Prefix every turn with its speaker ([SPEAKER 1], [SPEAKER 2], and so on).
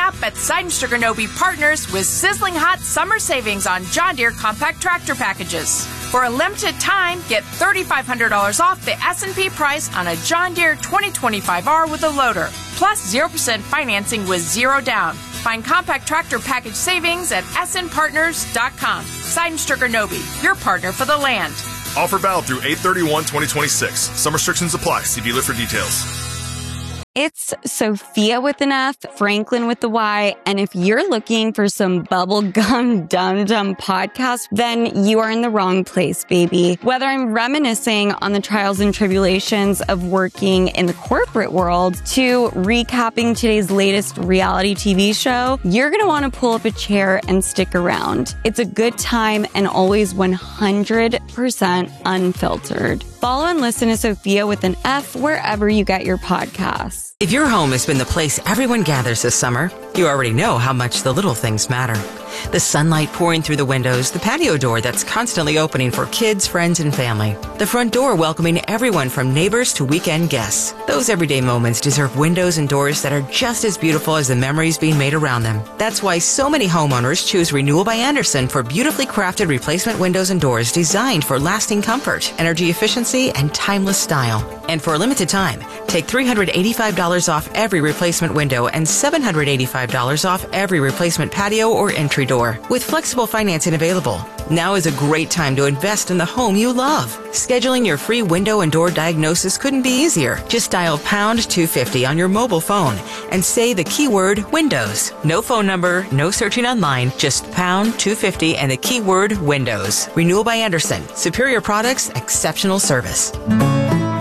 [SPEAKER 1] up at Seidenstricker Partners with sizzling hot summer savings on John Deere compact tractor packages. For a limited time, get $3,500 off the S&P price on a John Deere 2025R with a loader, plus 0% financing with zero down. Find compact tractor package savings at snpartners.com. Seidenstricker, your partner for the land.
[SPEAKER 2] Offer valid through 8/31/2026. Some restrictions apply. See dealer for details.
[SPEAKER 3] It's Sophia with an F, Franklin with the Y, and if you're looking for some bubblegum dum-dum podcast, then you are in the wrong place, baby. Whether I'm reminiscing on the trials and tribulations of working in the corporate world to recapping today's latest reality TV show, you're going to want to pull up a chair and stick around. It's a good time and always 100% unfiltered. Follow and listen to Sophia with an F wherever you get your podcasts.
[SPEAKER 4] If your home has been the place everyone gathers this summer, you already know how much the little things matter. The sunlight pouring through the windows, the patio door that's constantly opening for kids, friends, and family. The front door welcoming everyone from neighbors to weekend guests. Those everyday moments deserve windows and doors that are just as beautiful as the memories being made around them. That's why so many homeowners choose Renewal by Andersen for beautifully crafted replacement windows and doors designed for lasting comfort, energy efficiency, and timeless style. And for a limited time, take $385 off every replacement window and $785 off every replacement patio or entry door, with flexible financing available. Now is a great time to invest in the home you love. Scheduling your free window and door diagnosis couldn't be easier. Just dial pound 250 on your mobile phone and say the keyword Windows. No phone number, no searching online, just pound 250 and the keyword Windows. Renewal by Andersen. Superior products, exceptional service.